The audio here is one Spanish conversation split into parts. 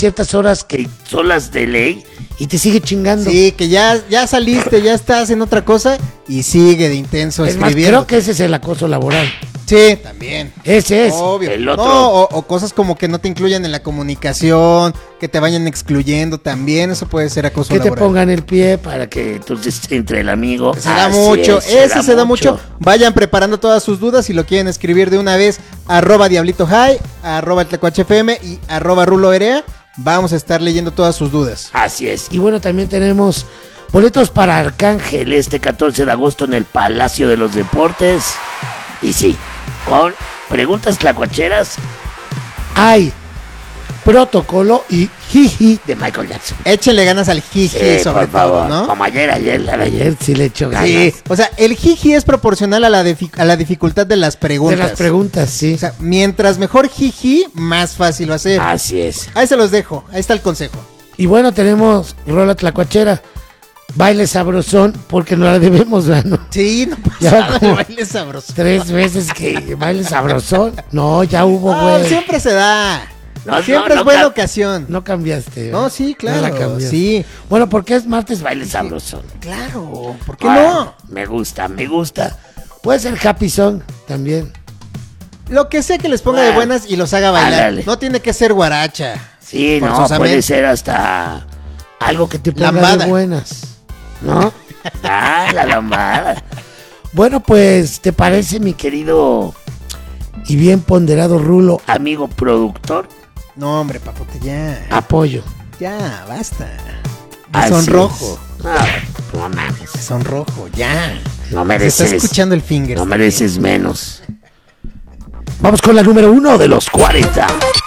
ciertas horas que son las de ley y te sigue chingando. Sí, que ya saliste, ya estás en otra cosa y sigue de intenso Es más, escribiendo. creo que ese es el acoso laboral. Sí, también. Ese es. Obvio. El otro. No, o cosas como que no te incluyan en la comunicación, que te vayan excluyendo también, eso puede ser acoso Que te laboral. pongan el pie para que entonces entre el amigo. Se da Así mucho, es, ese se da mucho. Vayan preparando todas sus dudas, si lo quieren escribir de una vez, @DiablitoHigh, @TlacuacheFM y @RuloErea. Vamos a estar leyendo todas sus dudas. Así es. Y bueno, también tenemos boletos para Arcángel este 14 de agosto en el Palacio de los Deportes. Y sí, con preguntas tlacuacheras hay Protocolo y Jiji de Michael Jackson. Échenle ganas al jiji, Sí, sobre por favor, todo, ¿no? Como ayer sí le echo ganas. Sí, o sea, el jiji es proporcional a la dificultad de las De preguntas. las preguntas, sí. O sea, mientras mejor jiji, más fácil va a ser. Así es. Ahí se los dejo, ahí está el consejo. Y bueno, tenemos rola tlacuachera, baile sabrosón, porque no la debemos, ¿no? Sí, no pasa Ya nada, como el baile sabroso. 3 veces que baile sabrosón. No, ya hubo, No, güey. siempre se da. No, Siempre no, es buena no, ocasión. No cambiaste. No, sí, claro, No la cambiaste. sí. Bueno, porque es martes baile sabrosón. Claro, ¿por qué Bueno, no? Me gusta. Puede ser Happy Song también. Lo que sea que les ponga de Bueno, buenas y los haga bailar. ándale. No tiene que ser guaracha. Sí, no, Forzosamente. puede ser hasta algo que te ponga Lambada. de buenas, ¿no? La lambada. Bueno, pues, ¿te parece, mi querido y bien ponderado Rulo, amigo productor? No, hombre, papote, ya. Apoyo. Ya, basta. Así Sonrojo. es. No mames. Sonrojo, ya. No Se mereces. está escuchando el finger. No mereces menos. Vamos con la número 1 de los 40.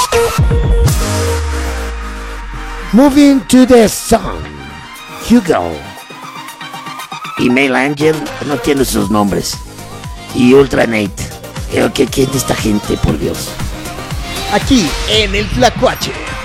Moving to the Sun. Hugo. Y Mail Angel, no tiene sus nombres. Y Ultra Nate. ¿Qué es esta gente, por Dios? Aquí, en el Tlacuache.